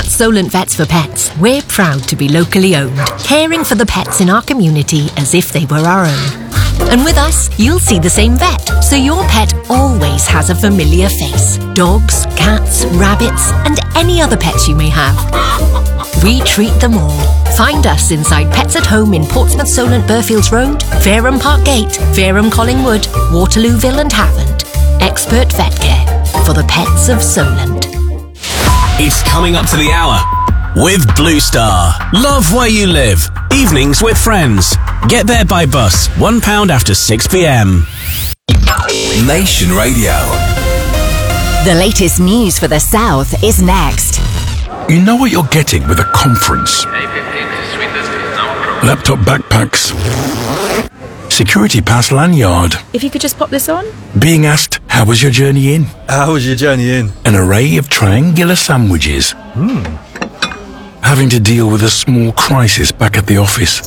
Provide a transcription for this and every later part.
Solent Vets for Pets, we're proud to be locally owned, caring for the pets in our community as if they were our own. And with us, you'll see the same vet, so your pet always has a familiar face. Dogs, cats, rabbits, and any other pets you may have. We treat them all. Find us inside Pets at Home in Portsmouth, Solent, Burfields Road, Fareham Park Gate, Fareham Collingwood, Waterlooville and Havant. Expert vet care for the pets of Solent. It's coming up to the hour with Blue Star. Love where you live. Evenings with friends. Get there by bus. £1 after 6 p.m. Nation Radio. The latest news for the South is next. You know what you're getting with a conference. Laptop backpacks. Security pass lanyard. If you could just pop this on. Being asked, how was your journey in? How was your journey in? An array of triangular sandwiches. Having to deal with a small crisis back at the office.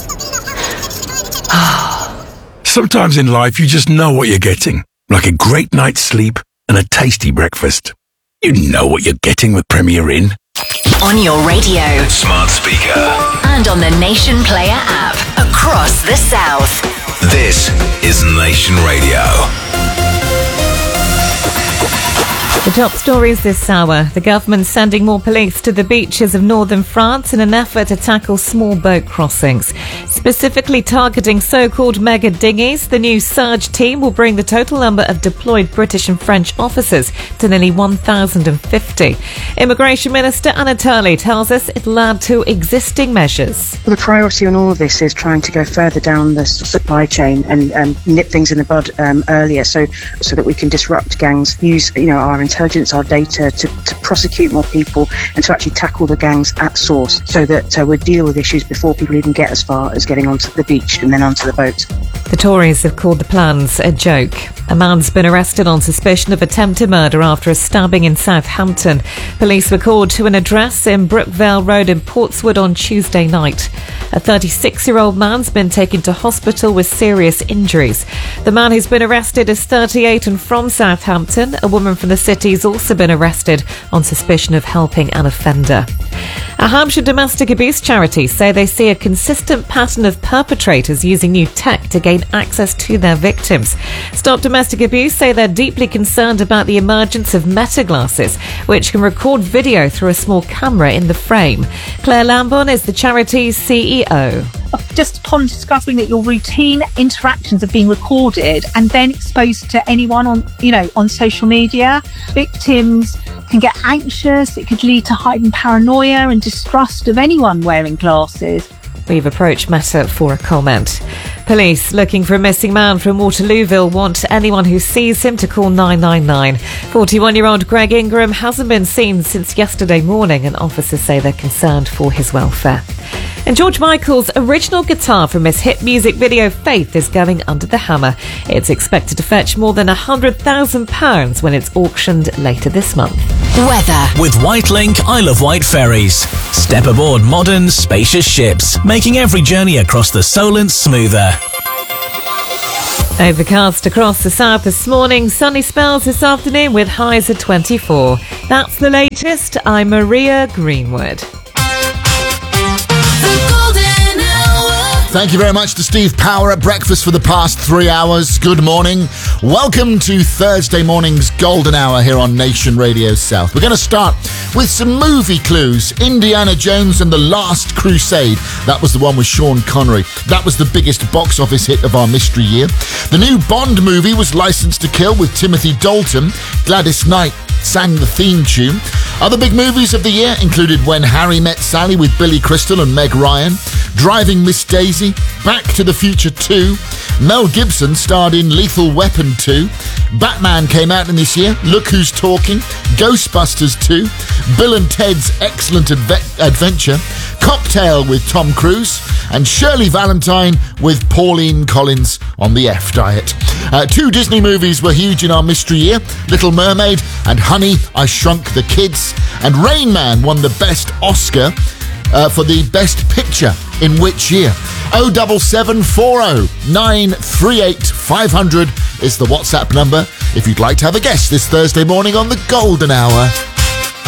Sometimes in life you just know what you're getting. Like a great night's sleep and a tasty breakfast. You know what you're getting with Premier Inn. On your radio. Smart speaker. And on the Nation Player app. Across the South. This is Nation Radio. The top stories this hour. The government sending more police to the beaches of northern France in an effort to tackle small boat crossings. Specifically targeting so-called mega dinghies, the new Surge team will bring the total number of deployed British and French officers to nearly 1,050. Immigration Minister Anatoly tells us it'll add to existing measures. Well, the priority on all of this is trying to go further down the supply chain and nip things in the bud earlier so that we can disrupt gangs, use our intelligence, our data to prosecute more people and to actually tackle the gangs at source so that we deal with issues before people even get as far as getting onto the beach and then onto the boat. The Tories have called the plans a joke. A man's been arrested on suspicion of attempted murder after a stabbing in Southampton. Police were called to an address in Brookvale Road in Portswood on Tuesday night. A 36-year-old man's been taken to hospital with serious injuries. The man who's been arrested is 38 and from Southampton. A woman from the city has also been arrested on suspicion of helping an offender. A Hampshire domestic abuse charity say they see a consistent pattern of perpetrators using new tech to gain access to their victims. Stop Domestic Abuse say they're deeply concerned about the emergence of meta glasses, which can record video through a small camera in the frame. Claire Lambon is the charity's CEO. Just upon discovering that your routine interactions are being recorded and then exposed to anyone on social media, victims can get anxious. It could lead to heightened paranoia and distrust of anyone wearing glasses. We've approached Meta for a comment. Police looking for a missing man from Waterlooville want anyone who sees him to call 999. 41-year-old Greg Ingram hasn't been seen since yesterday morning and officers say they're concerned for his welfare. And George Michael's original guitar from his hit music video Faith is going under the hammer. It's expected to fetch more than £100,000 when it's auctioned later this month. Weather. With Whitelink, I love White Ferries. Step aboard modern, spacious ships, making every journey across the Solent smoother. Overcast across the south this morning, sunny spells this afternoon with highs of 24. That's the latest. I'm Maria Greenwood. Thank you very much to Steve Power at breakfast for the past 3 hours. Good morning. Welcome to Thursday morning's Golden Hour here on Nation Radio South. We're going to start with some movie clues. Indiana Jones and the Last Crusade. That was the one with Sean Connery. That was the biggest box office hit of our mystery year. The new Bond movie was Licence to Kill with Timothy Dalton. Gladys Knight sang the theme tune. Other big movies of the year included When Harry Met Sally with Billy Crystal and Meg Ryan, Driving Miss Daisy, Back to the Future 2, Mel Gibson starred in Lethal Weapon 2, Batman came out in this year, Look Who's Talking, Ghostbusters 2, Bill and Ted's Excellent Adventure, Cocktail with Tom Cruise, and Shirley Valentine with Pauline Collins on the F Diet. 2 Disney movies were huge in our mystery year, Little Mermaid and Honey, I Shrunk the Kids, and Rain Man won the Best Oscar for the Best Picture in which year? 07740 938 500 is the WhatsApp number if you'd like to have a guess this Thursday morning on the Golden Hour.